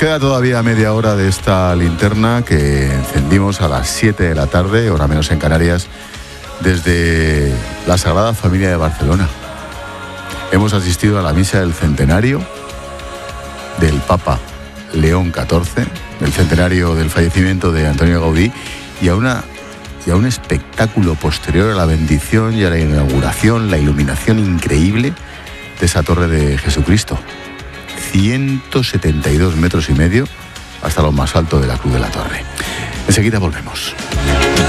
queda todavía media hora de esta linterna que encendimos a las 7 de la tarde, hora menos en Canarias, desde la Sagrada Familia de Barcelona. Hemos asistido a la misa del centenario del Papa León XIV, el centenario del fallecimiento de Antonio Gaudí, y a un espectáculo posterior a la bendición y a la inauguración, la iluminación increíble de esa torre de Jesucristo. 172 metros y medio hasta lo más alto de la Cruz de la Torre. Enseguida volvemos.